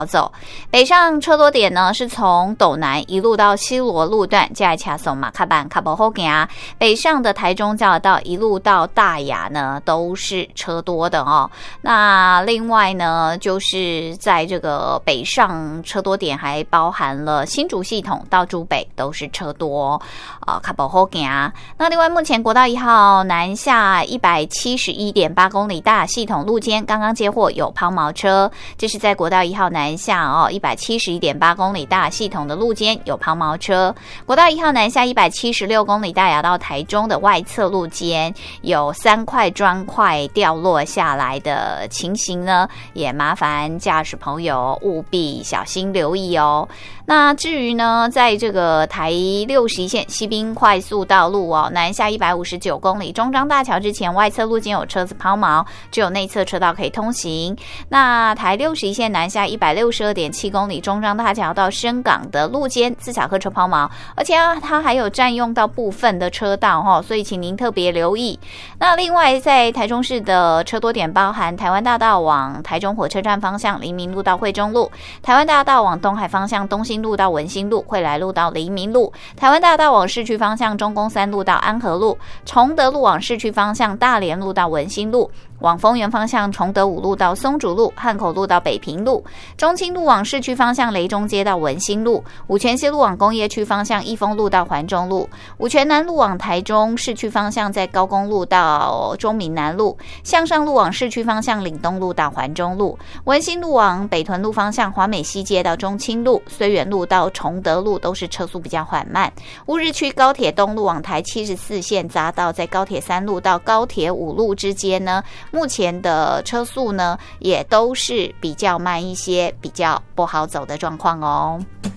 走。北上车多点呢，是从斗南一路到西螺路段，加卡松马卡板卡不好行。北上的台中交流道一路到大雅呢，都是车多的哦。那另外呢，就是在这个北上车多点，还包含了新竹系统到竹北都是车多卡不好行。那另外，目前国道1号南下171.8公里大雅系统路肩刚刚接获有抛锚车，这是在国道1号南下171.8公里大雅系统的路肩有抛锚车。国道1号南下176公里大雅到台中的外侧路肩有3块砖块掉落下来的情形呢，也麻烦驾驶朋友务必小心留意哦。那至于呢，在这个台61线西滨快速道路南下159公里中彰大桥之前，外侧路肩有车子抛锚，只有内侧车道可以通行。那台61线南下162.7公里中彰大桥到深港的路肩自小客车抛锚，而且它还有占用到部分的车道所以请您特别留意。那另外在台中市的车多点包含台湾大道往台中火车站方向黎明路到惠中路，台湾大道往东海方向东兴路到文心路，惠来路到黎明路，台湾大道往市区方向中宫3路到安和路，崇德路往市区方向大连路到文心路，往丰原方向崇德5路到松竹路，汉口路到北平路，中清路往市区方向雷中街到文心路，五权西路往工业区方向益丰路到环中路，五权南路往台中市区方向在高公路到中民南路，向上路往市区方向岭东路到环中路，文心路往北屯路方向华美西街到中清路，绥远路到崇德路都是车速比较缓慢。乌日区高铁东路往台74线匝道在高铁3路到高铁5路之间呢，目前的车速呢也都是比较慢一些，比较不好走的状况哦。